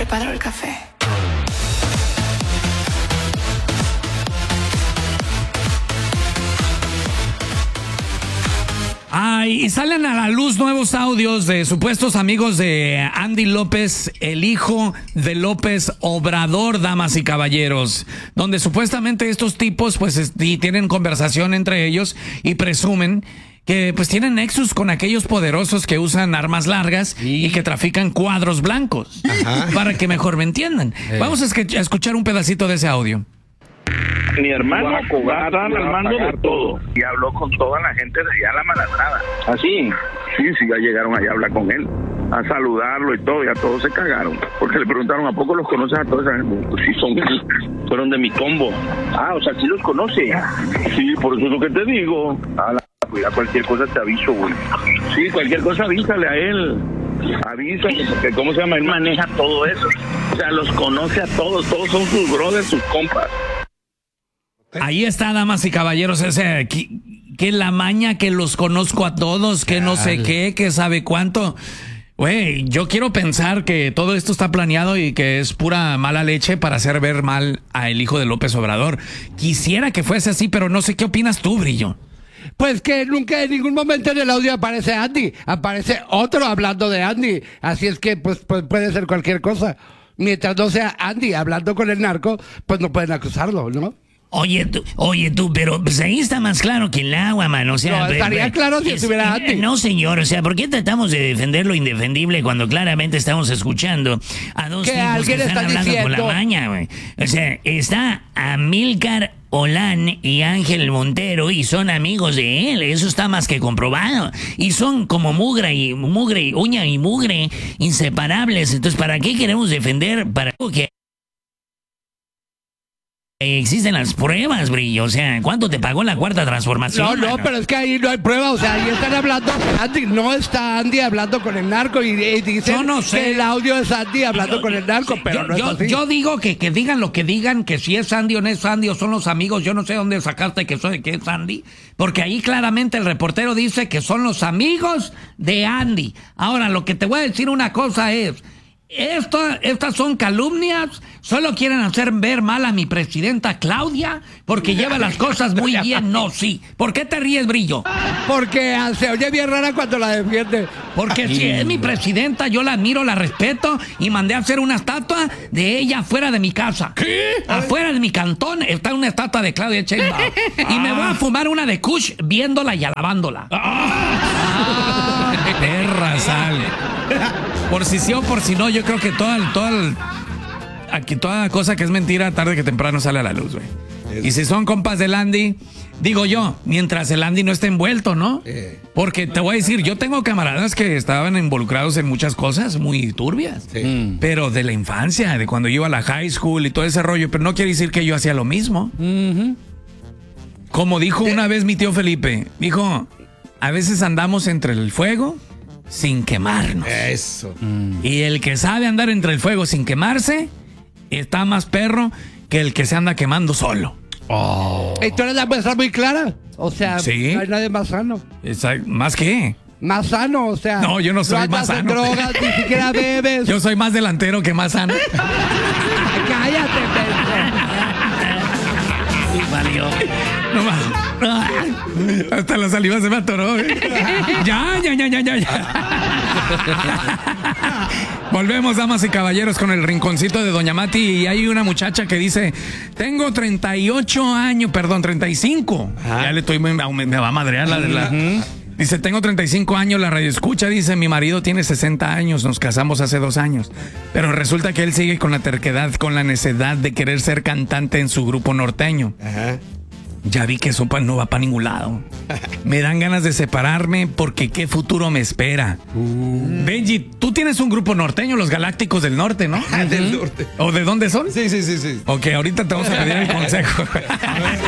preparo el café. Y salen a la luz nuevos audios de supuestos amigos de Andy López, el hijo de López Obrador, damas y caballeros, donde supuestamente estos tipos pues tienen conversación entre ellos y presumen que pues tienen nexus con aquellos poderosos que usan armas largas y que trafican cuadros blancos. Ajá. Para que mejor me entiendan. Vamos a escuchar un pedacito de ese audio. Mi hermano va a estar al mando de todo. Y habló con toda la gente de allá, la Malandrada. ¿Así? Sí, ya llegaron allá a hablar con él, a saludarlo y todo, y a todos se cagaron. Porque le preguntaron, ¿a poco los conoces a todos? Pues sí, fueron de mi combo. O sea, ¿sí los conoce? Sí, por eso es lo que te digo. Cuida, cualquier cosa te aviso, güey. Sí, cualquier cosa avísale a él. Avísale, porque ¿cómo se llama? Él maneja todo eso. O sea, los conoce a todos son sus brothers, sus compas. Ahí está, damas y caballeros, que la maña, que los conozco a todos, que no sé qué, que sabe cuánto. Güey, yo quiero pensar que todo esto está planeado y que es pura mala leche para hacer ver mal a el hijo de López Obrador. Quisiera que fuese así, pero no sé qué opinas tú, Brillo. Pues que nunca en ningún momento en el audio aparece Andy, aparece otro hablando de Andy. Así es que pues puede ser cualquier cosa. Mientras no sea Andy hablando con el narco, pues no pueden acusarlo, ¿no? Oye tú, pero pues ahí está más claro que el agua, mano. O sea, no, estaría claro si estuviera Andy. No, señor, o sea, ¿por qué tratamos de defender lo indefendible cuando claramente estamos escuchando a dos tipos que están hablando con la maña, güey? O sea, está Amílcar Olán y Ángel Montero y son amigos de él, eso está más que comprobado. Y son como uña y mugre, inseparables. Entonces, ¿para qué queremos defender? Para que existen las pruebas, Brillo. O sea, ¿cuánto te pagó la cuarta transformación? No, pero es que ahí no hay prueba. O sea, ahí están hablando Andy. No está Andy hablando con el narco y dicen yo no sé. que el audio es Andy hablando con el narco, pero no es así. Yo digo que digan lo que digan, que si es Andy o no es Andy o son los amigos. Yo no sé dónde sacaste que es Andy, porque ahí claramente el reportero dice que son los amigos de Andy. Ahora, lo que te voy a decir una cosa es... Estas son calumnias, solo quieren hacer ver mal a mi presidenta Claudia, porque lleva las cosas muy bien, no, sí. ¿Por qué te ríes, Brillo? Porque se oye bien rara cuando la defiende. Porque si es mi presidenta, yo la admiro, la respeto, y mandé a hacer una estatua de ella afuera de mi casa. ¿Qué? Afuera de mi cantón está una estatua de Claudia Sheinbaum. Y me voy a fumar una de Kush viéndola y alabándola. Perra sal. Por si sí o por si no, yo creo que toda cosa que es mentira, tarde que temprano sale a la luz, güey. Y si son compas del Andy, digo yo, mientras el Andy no esté envuelto, ¿no? Porque te voy a decir, yo tengo camaradas que estaban involucrados en muchas cosas muy turbias. Sí. Pero de la infancia, de cuando yo iba a la high school y todo ese rollo, pero no quiere decir que yo hacía lo mismo. Como dijo una vez mi tío Felipe, dijo, a veces andamos entre el fuego sin quemarnos. Eso. Y el que sabe andar entre el fuego sin quemarse está más perro que el que se anda quemando solo. Y tú eres la muestra muy clara. O sea, ¿sí? No hay nadie más sano. ¿Más qué? Más sano, o sea. No, yo no soy más sano. No drogas, ni siquiera bebes. Yo soy más delantero que más sano. Cállate, pendejo. Valió. No más. Hasta la saliva se me atoró. Ya. Volvemos, damas y caballeros, con el rinconcito de Doña Mati. Y hay una muchacha que dice: tengo 38 años, perdón, 35. Ya le estoy, me va a madrear la Dice, tengo 35 años, la radio escucha, dice, mi marido tiene 60 años, nos casamos hace 2 años. Pero resulta que él sigue con la terquedad, con la necedad de querer ser cantante en su grupo norteño. Ajá. Ya vi que eso no va para ningún lado. Me dan ganas de separarme porque qué futuro me espera. Benji, tú tienes un grupo norteño, los Galácticos del Norte, ¿no? Del norte. ¿O de dónde son? Sí. Ok, ahorita te vamos a pedir el consejo.